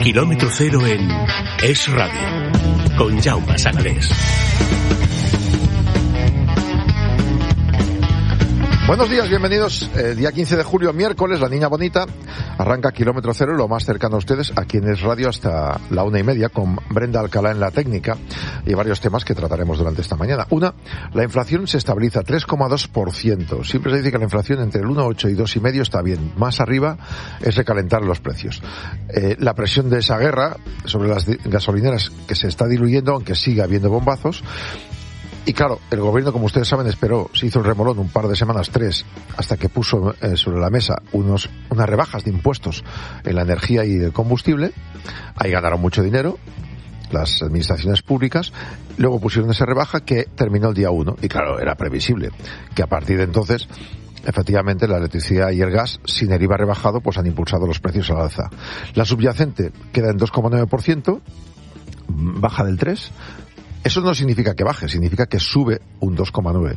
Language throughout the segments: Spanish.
Kilómetro cero en Es Radio, con Jaume Sagalés. Buenos días, bienvenidos. Día 15 de julio, miércoles, la niña bonita arranca Kilómetro Cero, lo más cercano a ustedes, aquí en Es Radio hasta la 1:30, con Brenda Alcalá en la técnica y varios temas que trataremos durante esta mañana. Una, la inflación se estabiliza 3,2%. Siempre se dice que la inflación entre el 1,8 y 2,5 está bien. Más arriba es recalentar los precios. La presión de esa guerra sobre las gasolineras que se está diluyendo, aunque siga habiendo bombazos. Y claro, el gobierno, como ustedes saben, se hizo el remolón un par de semanas, 3, hasta que puso sobre la mesa unas rebajas de impuestos en la energía y el combustible. Ahí ganaron mucho dinero las administraciones públicas. Luego pusieron esa rebaja que terminó el día 1. Y claro, era previsible que a partir de entonces, efectivamente, la electricidad y el gas, sin el IVA rebajado, pues han impulsado los precios al alza. La subyacente queda en 2,9%, baja del 3%. Eso no significa que baje, significa que sube un 2,9%.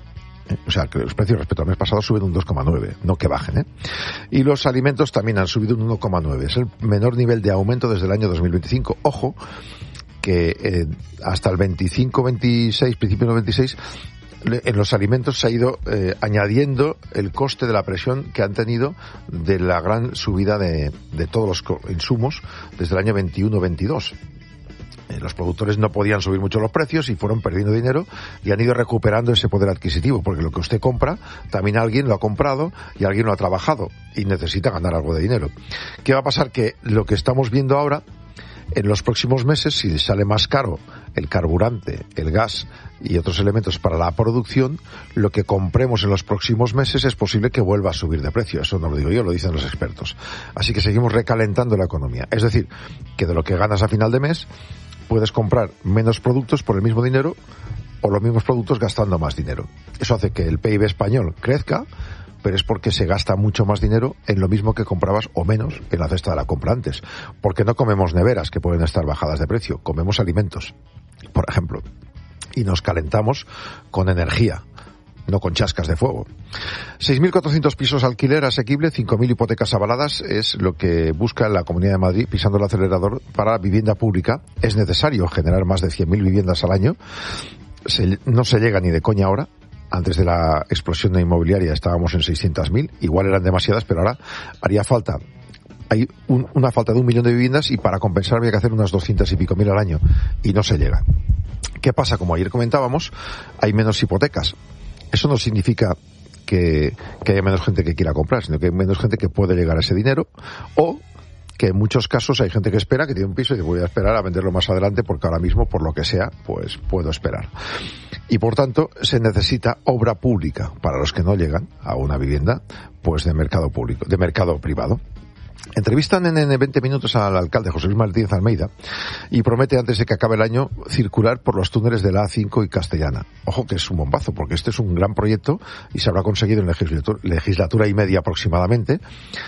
O sea, que los precios respecto al mes pasado suben un 2,9%, no que bajen, Y los alimentos también han subido un 1,9%. Es el menor nivel de aumento desde el año 2025. Ojo, que hasta el 25-26, principio del 26, en los alimentos se ha ido añadiendo el coste de la presión que han tenido de la gran subida de todos los insumos desde el año 21-22. Los productores no podían subir mucho los precios y fueron perdiendo dinero y han ido recuperando ese poder adquisitivo, porque lo que usted compra, también alguien lo ha comprado y alguien lo ha trabajado y necesita ganar algo de dinero. ¿Qué va a pasar? Que lo que estamos viendo ahora, en los próximos meses, si sale más caro el carburante, el gas y otros elementos para la producción, lo que compremos en los próximos meses es posible que vuelva a subir de precio. Eso no lo digo yo, lo dicen los expertos. Así que seguimos recalentando la economía. Es decir, que de lo que ganas a final de mes, puedes comprar menos productos por el mismo dinero o los mismos productos gastando más dinero. Eso hace que el PIB español crezca, pero es porque se gasta mucho más dinero en lo mismo que comprabas o menos en la cesta de la compra antes. Porque no comemos neveras que pueden estar bajadas de precio, comemos alimentos, por ejemplo, y nos calentamos con energía, no con chascas de fuego. 6.400 pisos alquiler asequible, 5.000 hipotecas avaladas es lo que busca la Comunidad de Madrid, pisando el acelerador para la vivienda pública. Es necesario generar más de 100.000 viviendas al año. No se llega ni de coña ahora. Antes de la explosión inmobiliaria estábamos en 600.000. Igual eran demasiadas, pero ahora haría falta. Hay una falta de 1 millón de viviendas y para compensar había que hacer unas 200 y pico mil al año. Y no se llega. ¿Qué pasa? Como ayer comentábamos, hay menos hipotecas. Eso no significa que haya menos gente que quiera comprar, sino que hay menos gente que puede llegar a ese dinero, o que en muchos casos hay gente que espera, que tiene un piso y dice voy a esperar a venderlo más adelante porque ahora mismo, por lo que sea, pues puedo esperar. Y por tanto, se necesita obra pública para los que no llegan a una vivienda, pues de mercado público, de mercado privado. Entrevistan en 20 minutos al alcalde José Luis Martínez Almeida y promete antes de que acabe el año circular por los túneles de la A5 y Castellana. Ojo que es un bombazo, porque este es un gran proyecto y se habrá conseguido en legislatura y media aproximadamente.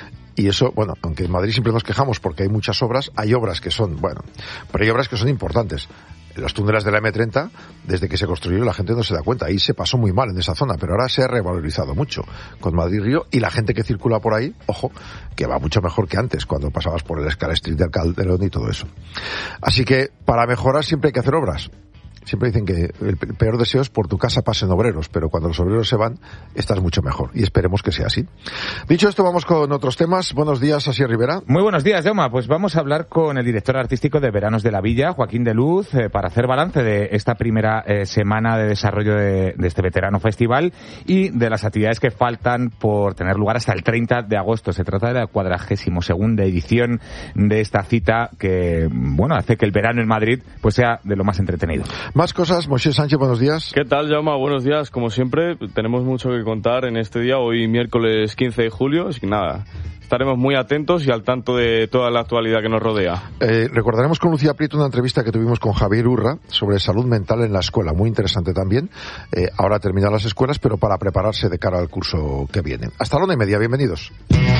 Y eso, bueno, aunque en Madrid siempre nos quejamos porque hay muchas obras, hay obras que son, bueno, pero hay obras que son importantes. Los túneles de la M30, desde que se construyó, la gente no se da cuenta. Ahí se pasó muy mal en esa zona, pero ahora se ha revalorizado mucho con Madrid-Río y la gente que circula por ahí, ojo, que va mucho mejor que antes, cuando pasabas por el Escala Street del Calderón y todo eso. Así que, para mejorar siempre hay que hacer obras. Siempre dicen que el peor deseo es por tu casa pasen obreros, pero cuando los obreros se van, estás mucho mejor. Y esperemos que sea así. Dicho esto, vamos con otros temas. Buenos días, Asier Rivera. Muy buenos días, Jaume. Pues vamos a hablar con el director artístico de Veranos de la Villa, Joaquín de Luz, para hacer balance de esta primera semana de desarrollo de este veterano festival y de las actividades que faltan por tener lugar hasta el 30 de agosto. Se trata de la 42ª edición de esta cita que, bueno, hace que el verano en Madrid pues sea de lo más entretenido. Más cosas, Moisés Sánchez, buenos días. ¿Qué tal, Jaume? Buenos días. Como siempre, tenemos mucho que contar en este día, hoy miércoles 15 de julio, así que nada, estaremos muy atentos y al tanto de toda la actualidad que nos rodea. Recordaremos con Lucía Prieto una entrevista que tuvimos con Javier Urra sobre salud mental en la escuela, muy interesante también. Ahora terminan las escuelas, pero para prepararse de cara al curso que viene. Hasta la 1:30, bienvenidos.